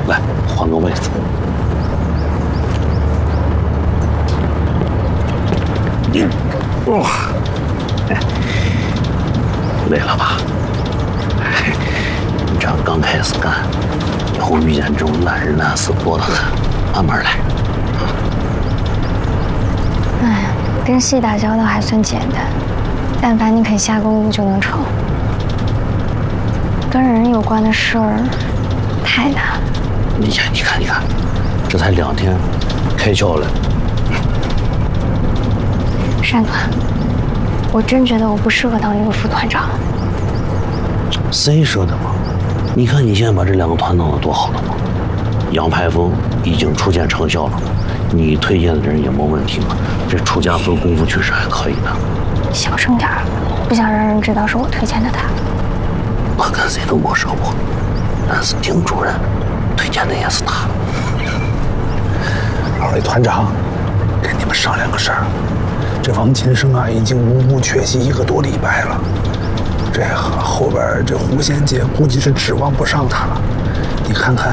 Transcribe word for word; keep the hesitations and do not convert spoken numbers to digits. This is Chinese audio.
来换个位子。嗯，哇，累了吧？你这样刚开始干，以后遇见这种烂人烂事多得很，慢慢来。 哎呀，跟戏打交道还算简单，但凡你肯下功夫就能成。跟人有关的事儿太难了。 你看，你看，你看，这才两天，开窍了。 山哥，我真觉得我不适合当这个副团长。 谁说的嘛？你看你现在把这两个团弄得多好了嘛！杨排风已经初见成效了，你推荐的人也没问题嘛。这出家分功夫确实还可以的。 小声点儿，不想让人知道是我推荐的他。 我跟谁都没说过，但是丁主任推荐的也是他。 二位团长，跟你们商量个事儿。这王金生啊，已经无故缺席一个多礼拜了，这后边这狐仙界估计是指望不上他了。你看看